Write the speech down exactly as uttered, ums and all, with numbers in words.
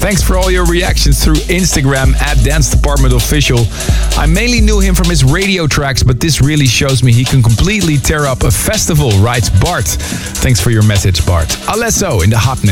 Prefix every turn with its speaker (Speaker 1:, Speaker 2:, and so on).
Speaker 1: Thanks for all your reactions through Instagram at Dance Department Official. I mainly knew him from his radio tracks, but this really shows me he can completely tear up a festival, writes Bart. Thanks for your message, Bart. Alesso in the hot mix.